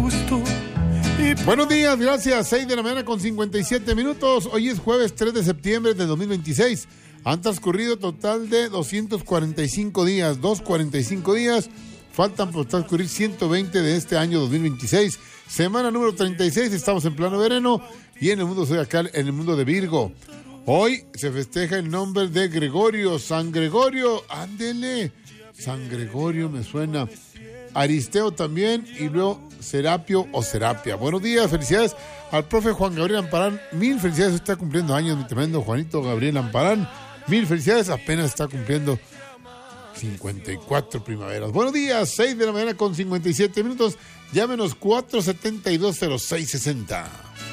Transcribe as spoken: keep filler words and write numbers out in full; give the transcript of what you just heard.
gusto. Y... Buenos días, gracias. seis de la mañana con cincuenta y siete minutos. Hoy es jueves tres de septiembre de dos mil veintiséis. Han transcurrido total de doscientos cuarenta y cinco días, doscientos cuarenta y cinco días. Faltan por transcurrir ciento veinte de este año dos mil veintiséis. Semana número treinta y seis, estamos en plano verano y en el mundo zodiacal, en el mundo de Virgo. Hoy se festeja el nombre de Gregorio, San Gregorio, ándele. San Gregorio me suena. Aristeo también, y luego Serapio o Serapia. Buenos días, felicidades al profe Juan Gabriel Amparán. Mil felicidades, está cumpliendo años mi tremendo Juanito Gabriel Amparán. Mil felicidades, apenas está cumpliendo cincuenta y cuatro primaveras. Buenos días, seis de la mañana con cincuenta y siete minutos. Llámenos cuatro siete dos cero seis seis cero.